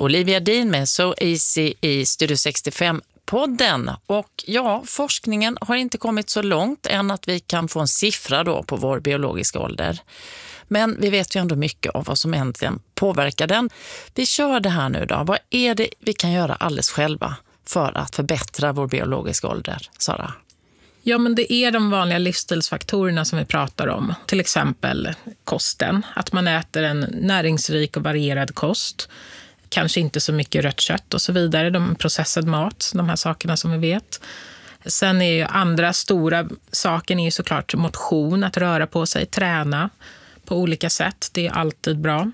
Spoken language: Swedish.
Olivia Dean med So Easy i Studio 65-podden. Och ja, forskningen har inte kommit så långt än att vi kan få en siffra då på vår biologiska ålder. Men vi vet ju ändå mycket av vad som egentligen påverkar den. Vi kör det här nu då. Vad är det vi kan göra alldeles själva för att förbättra vår biologiska ålder, Sara? Ja, men det är de vanliga livsstilsfaktorerna som vi pratar om. Till exempel kosten. Att man äter en näringsrik och varierad kost. Kanske inte så mycket rött kött och så vidare. De processad mat, de här sakerna som vi vet. Sen är ju andra stora saken är ju såklart motion. Att röra på sig, träna på olika sätt. Det är alltid bra.